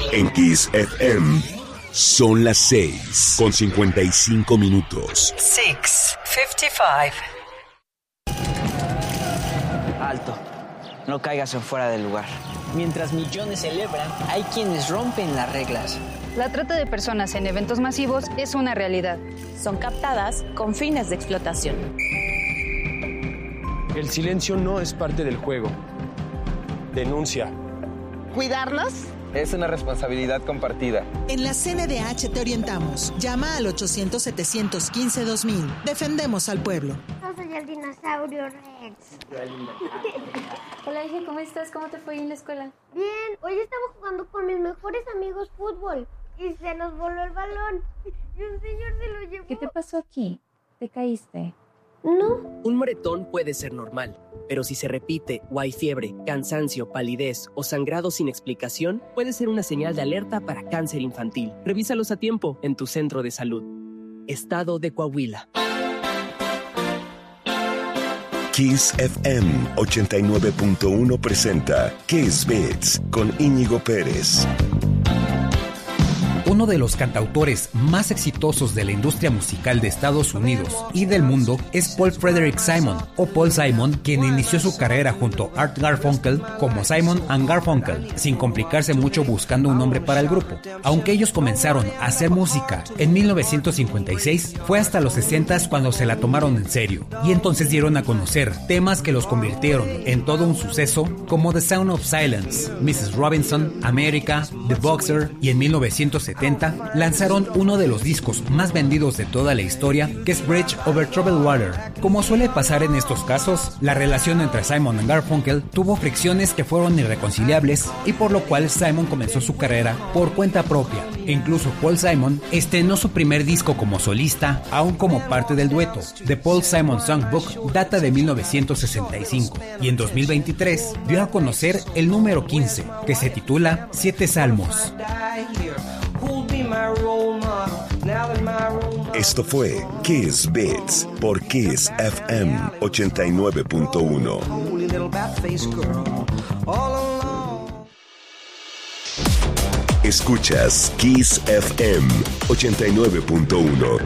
En Kiss FM son las 6:55. 6:55. Alto, no caigas en fuera del lugar. Mientras millones celebran, hay quienes rompen las reglas. La trata de personas en eventos masivos es una realidad. Son captadas con fines de explotación. El silencio no es parte del juego. Denuncia. ¿Cuidarnos? Es una responsabilidad compartida. En la CNDH te orientamos. Llama al 800-715-2000. Defendemos al pueblo. Yo soy el dinosaurio Rex. Hola, hija, ¿cómo estás? ¿Cómo te fue en la escuela? Bien, hoy estamos jugando con mis mejores amigos fútbol y se nos voló el balón y un señor se lo llevó. ¿Qué te pasó aquí? ¿Te caíste? No. Un moretón puede ser normal, pero si se repite o hay fiebre, cansancio, palidez o sangrado sin explicación, puede ser una señal de alerta para cáncer infantil. Revísalos a tiempo en tu centro de salud. Estado de Coahuila. Kiss FM 89.1 presenta Kiss Beats con Íñigo Pérez. Uno de los cantautores más exitosos de la industria musical de Estados Unidos y del mundo es Paul Frederick Simon, o Paul Simon, quien inició su carrera junto a Art Garfunkel como Simon and Garfunkel, sin complicarse mucho buscando un nombre para el grupo. Aunque ellos comenzaron a hacer música en 1956, fue hasta los 60s cuando se la tomaron en serio, y entonces dieron a conocer temas que los convirtieron en todo un suceso, como The Sound of Silence, Mrs. Robinson, America, The Boxer, y en 1970 lanzaron uno de los discos más vendidos de toda la historia, que es Bridge Over Troubled Water. Como suele pasar en estos casos, la relación entre Simon y Garfunkel tuvo fricciones que fueron irreconciliables, y por lo cual Simon comenzó su carrera por cuenta propia. E incluso Paul Simon estrenó su primer disco como solista, aún como parte del dueto. The Paul Simon Songbook data de 1965, y en 2023 dio a conocer el número 15, que se titula 7 Salmos. Esto fue Kiss Beats por Kiss FM 89.1. Escuchas Kiss FM 89.1.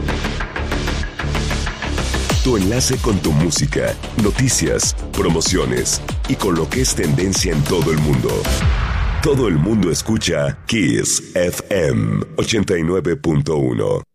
Tu enlace con tu música, noticias, promociones y con lo que es tendencia en todo el mundo. Todo el mundo escucha Kiss FM 89.1.